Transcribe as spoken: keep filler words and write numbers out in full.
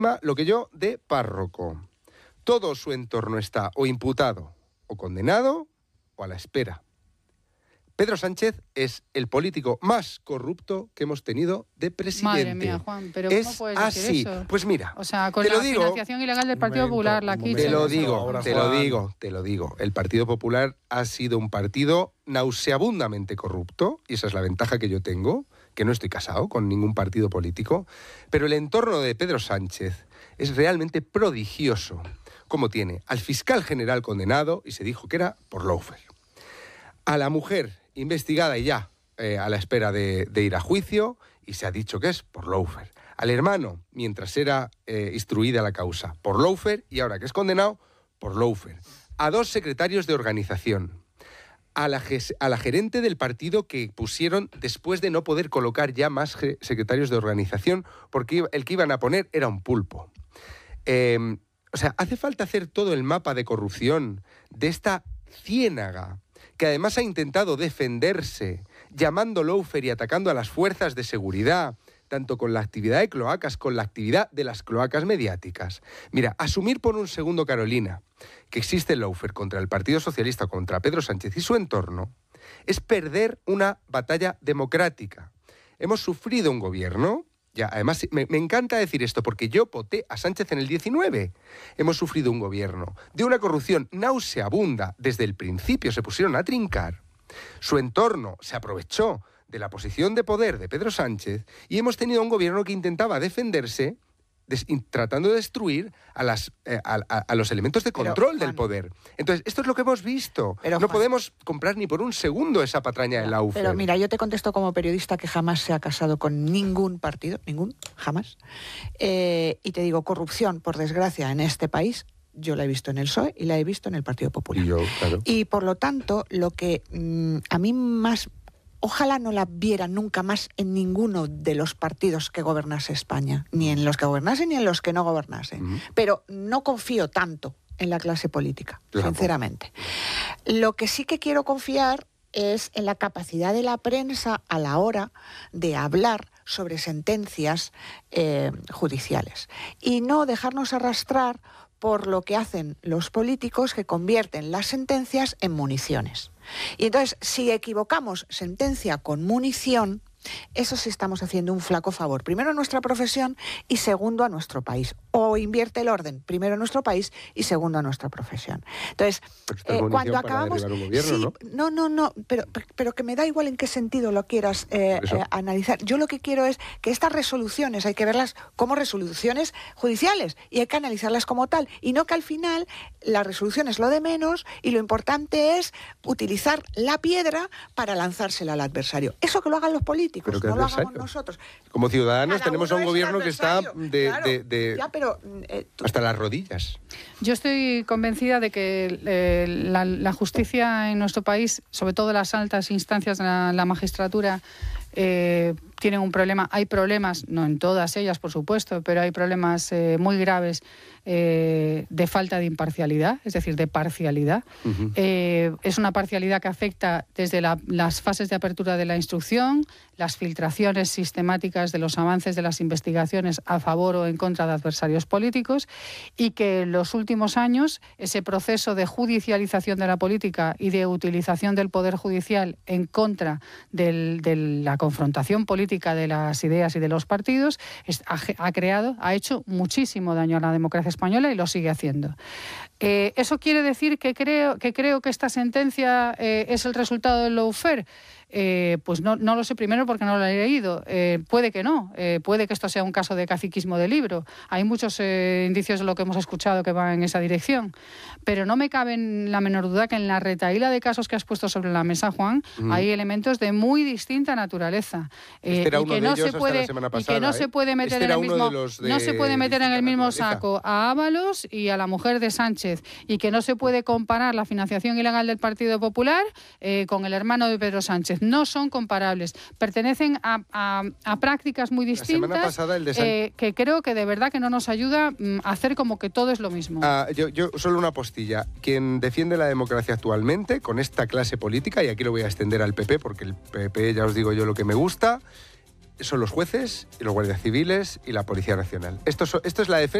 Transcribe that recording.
lo que yo de párroco. Todo su entorno está o imputado, o condenado, o a la espera. Pedro Sánchez es el político más corrupto que hemos tenido de presidente. Madre mía, Juan, pero ¿cómo es puedes así. decir eso? Pues mira, o sea, con te la lo digo, financiación ilegal del Partido momento, Popular, la quita. te lo Eso, digo, ahora, te lo Juan. digo, te lo digo. El Partido Popular ha sido un partido nauseabundamente corrupto, y esa es la ventaja que yo tengo, que no estoy casado con ningún partido político, pero el entorno de Pedro Sánchez es realmente prodigioso. Como tiene al fiscal general condenado, y se dijo que era por lawfare, a la mujer investigada y ya eh, a la espera de, de ir a juicio, y se ha dicho que es por lawfare, al hermano, mientras era eh, instruida la causa, por lawfare, y ahora que es condenado, por lawfare, a dos secretarios de organización, a la, a la gerente del partido que pusieron después de no poder colocar ya más secretarios de organización, porque el que iban a poner era un pulpo. Eh, o sea, hace falta hacer todo el mapa de corrupción de esta ciénaga, que además ha intentado defenderse llamando lawfare y atacando a las fuerzas de seguridad, tanto con la actividad de cloacas, con la actividad de las cloacas mediáticas. Mira, asumir por un segundo, Carolina, que existe el lawfare contra el Partido Socialista, contra Pedro Sánchez y su entorno, es perder una batalla democrática. Hemos sufrido un gobierno, ya, además me, me encanta decir esto porque yo voté a Sánchez en el diecinueve. Hemos sufrido un gobierno de una corrupción nauseabunda. Desde el principio se pusieron a trincar. Su entorno se aprovechó de la posición de poder de Pedro Sánchez y hemos tenido un gobierno que intentaba defenderse des, tratando de destruir a, las, eh, a, a, a los elementos de control pero, del poder. Entonces, esto es lo que hemos visto. Pero, no Juan, podemos comprar ni por un segundo esa patraña del lawfare. Pero mira, yo te contesto como periodista que jamás se ha casado con ningún partido, ningún, jamás. Eh, y te digo, corrupción, por desgracia, en este país, yo la he visto en el P S O E y la he visto en el Partido Popular. Y, yo, claro. y por lo tanto, lo que mmm, a mí más... Ojalá no la viera nunca más en ninguno de los partidos que gobernase España, ni en los que gobernasen ni en los que no gobernasen. Uh-huh. Pero no confío tanto en la clase política, claro, sinceramente. Lo que sí que quiero confiar es en la capacidad de la prensa a la hora de hablar sobre sentencias eh, judiciales y no dejarnos arrastrar por lo que hacen los políticos, que convierten las sentencias en municiones. Y entonces, si equivocamos sentencia con munición, eso sí estamos haciendo un flaco favor. Primero a nuestra profesión y segundo a nuestro país. O invierte el orden. Primero a nuestro país y segundo a nuestra profesión. Entonces, eh, cuando acabamos... Un gobierno, sí, ¿no? no, no, no, pero, pero que me da igual en qué sentido lo quieras eh, eh, analizar. Yo lo que quiero es que estas resoluciones hay que verlas como resoluciones judiciales y hay que analizarlas como tal. Y no que al final la resolución es lo de menos y lo importante es utilizar la piedra para lanzársela al adversario. Eso que lo hagan los políticos. Pero no lo hagamos nosotros. Como ciudadanos Cada tenemos a un gobierno que está de, claro, de, de ya, pero, eh, tú... hasta las rodillas. Yo estoy convencida de que eh, la, la justicia en nuestro país, sobre todo las altas instancias de la, la magistratura, eh, tienen un problema. Hay problemas, no en todas ellas, por supuesto, pero hay problemas eh, muy graves eh, de falta de imparcialidad, es decir, de parcialidad. Uh-huh. Eh, es una parcialidad que afecta desde la, las fases de apertura de la instrucción, las filtraciones sistemáticas de los avances de las investigaciones a favor o en contra de adversarios políticos, y que en los últimos años ese proceso de judicialización de la política y de utilización del Poder Judicial en contra del, de la confrontación política de las ideas y de los partidos es, ha, ha creado, ha hecho muchísimo daño a la democracia española y lo sigue haciendo. Eh, ¿Eso quiere decir que creo que, creo que esta sentencia eh, es el resultado del lawfare? Eh, pues no, no lo sé, primero porque no lo he leído. Eh, puede que no, eh, puede que esto sea un caso de caciquismo de libro. Hay muchos eh, indicios de lo que hemos escuchado que van en esa dirección. Pero no me cabe la menor duda que en la retahíla de casos que has puesto sobre la mesa, Juan, mm. hay elementos de muy distinta naturaleza. Eh, este era uno y que no se puede pasada, y que no ¿eh? se puede meter este en el mismo de no se puede meter en el mismo saco a Ábalos y a la mujer de Sánchez, y que no se puede comparar la financiación ilegal del Partido Popular eh, con el hermano de Pedro Sánchez. No son comparables, pertenecen a, a, a prácticas muy distintas de San... eh, que creo que de verdad que no nos ayuda mm, a hacer como que todo es lo mismo. Ah, yo, yo solo una postilla. Quien defiende la democracia actualmente con esta clase política, y aquí lo voy a extender al P P porque el P P ya os digo yo lo que me gusta, son los jueces y los guardias civiles y la Policía Nacional. Esto, so- esto es la defensa